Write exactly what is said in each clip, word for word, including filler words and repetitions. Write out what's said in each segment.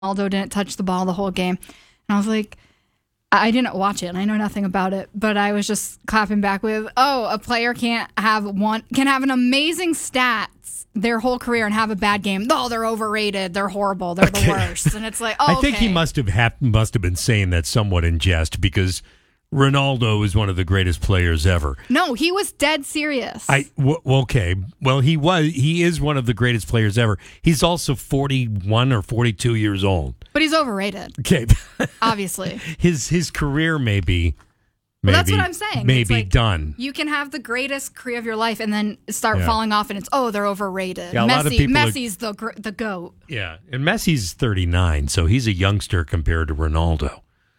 Ronaldo didn't touch the ball the whole game. And I was like, I didn't watch it, and I know nothing about it, but I was just clapping back with, oh, a player can't have one, can have an amazing stats their whole career and have a bad game. Oh, they're overrated. They're horrible. They're okay. the worst. And it's like, oh, I think okay. he must have hap- must have been saying that somewhat in jest, because Ronaldo is one of the greatest players ever. No, he was dead serious. I w- okay. Well, he was. He is one of the greatest players ever. He's also forty-one or forty-two years old. But he's overrated. Okay. Obviously. His his career may be, maybe, well, that's what I'm saying. Maybe like, done. You can have the greatest career of your life and then start yeah. falling off, and it's, oh, they're overrated. Yeah, a Messi, lot of people Messi's are, the the GOAT. Yeah, and Messi's thirty-nine, so he's a youngster compared to Ronaldo.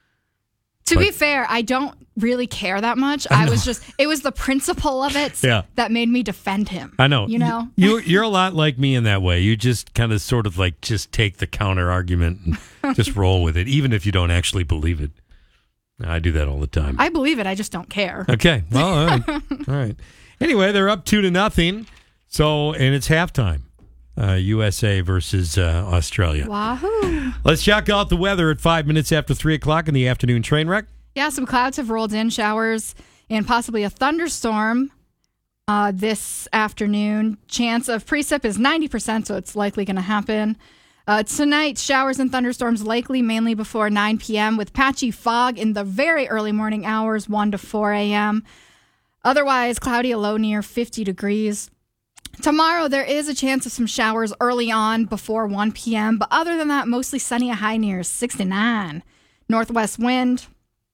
To but, be fair, I don't really care that much. I, I was just, it was the principle of it yeah. that made me defend him. I know. You know? You, you're a lot like me in that way. You just kind of sort of like just take the counter argument and just roll with it, even if you don't actually believe it. I do that all the time. I believe it. I just don't care. Okay. Well, all right. all right. Anyway, they're up two to nothing. So, and it's halftime. Uh, U S A versus uh, Australia. Wahoo. Let's check out the weather at five minutes after three o'clock in the afternoon train wreck. Yeah, some clouds have rolled in, showers, and possibly a thunderstorm uh, this afternoon. Chance of precip is ninety percent, so it's likely going to happen. Uh, tonight, showers and thunderstorms likely mainly before nine p.m. with patchy fog in the very early morning hours, one to four a.m. Otherwise, cloudy, a low near fifty degrees. Tomorrow, there is a chance of some showers early on before one p.m., but other than that, mostly sunny, a high near sixty-nine. Northwest wind.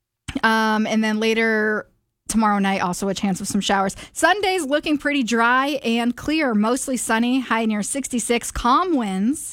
Um, and then later tomorrow night, also a chance of some showers. Sunday's looking pretty dry and clear, mostly sunny, high near sixty-six, calm winds.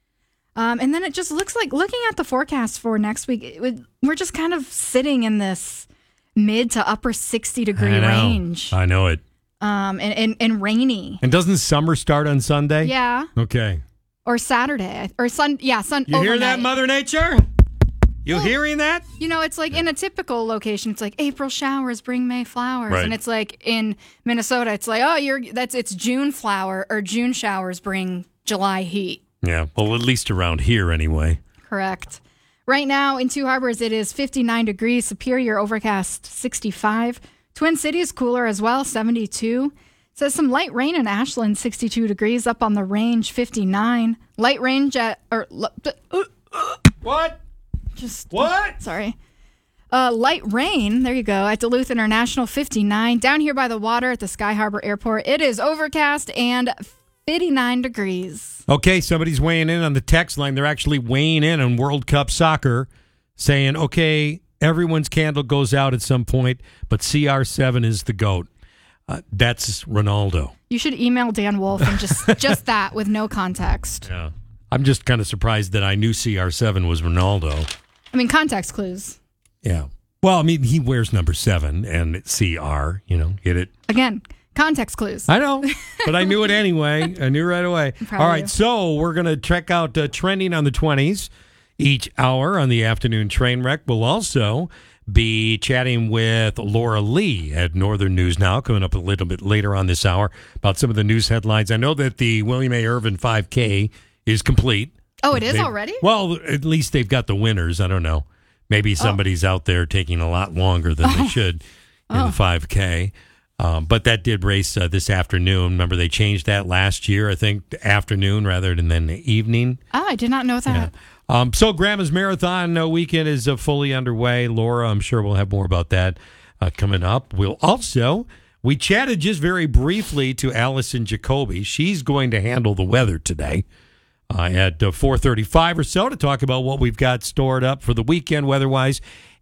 Um, and then it just looks like, looking at the forecast for next week, it would, we're just kind of sitting in this mid to upper sixty degree I know. range. I know it. Um, and, and, and rainy. And doesn't summer start on Sunday? Yeah. Okay. Or Saturday. Or sun. Yeah, sun. You overnight. hear that, Mother Nature? You well, hearing that? You know, it's like in a typical location, it's like April showers bring May flowers. Right. And it's like in Minnesota, it's like, oh, you're that's it's June flower or June showers bring July heat. Yeah. Well, at least around here anyway. Correct. Right now in Two Harbors, it is fifty-nine degrees. Superior overcast sixty-five. Twin Cities cooler as well, seventy-two. Says some light rain in Ashland, sixty-two degrees. Up on the range, fifty-nine. Light range at or uh, what? Just what? Sorry. Uh, light rain. There you go. At Duluth International, fifty-nine. Down here by the water at the Sky Harbor Airport, it is overcast and fifty-nine degrees. Okay, somebody's weighing in on the text line. They're actually weighing in on World Cup soccer, saying, okay, everyone's candle goes out at some point, but C R seven is the GOAT. Uh, that's Ronaldo. You should email Dan Wolf and just just that with no context. Yeah. I'm just kind of surprised that I knew C R seven was Ronaldo. I mean, context clues. Yeah. Well, I mean, he wears number seven and C R, you know, get it? Again, context clues. I know, but I knew it anyway. I knew right away. All right, you. so we're going to check out uh, Trending on the twenties each hour on the afternoon train wreck. We'll also be chatting with Laura Lee at Northern News Now, coming up a little bit later on this hour about some of the news headlines. I know that the William A. Irvin five K is complete. Oh, it is They've, already? Well, at least they've got the winners. I don't know. Maybe somebody's oh. out there taking a lot longer than oh. they should in oh. the five K. Um, but that did race uh, this afternoon. Remember, they changed that last year, I think, afternoon rather than then the evening. Oh, I did not know that. Yeah. Um, so Grandma's Marathon uh, weekend is uh, fully underway. Laura, I'm sure we'll have more about that uh, coming up. We'll also, we chatted just very briefly to Allison Jacoby. She's going to handle the weather today uh, at uh, four thirty-five or so to talk about what we've got stored up for the weekend weather-wise.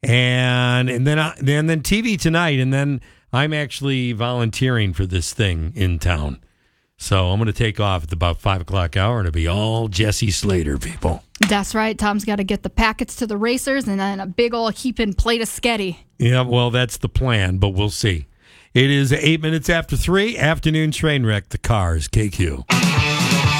And, and, then, uh, and then T V tonight, and then I'm actually volunteering for this thing in town. So I'm going to take off at about five o'clock hour, and it'll be all Jesse Slater, people. That's right. Tom's got to get the packets to the racers and then a big old heaping plate of sketty. Yeah, well, that's the plan, but we'll see. It is eight minutes after three, afternoon train wreck, the Cars, K Q.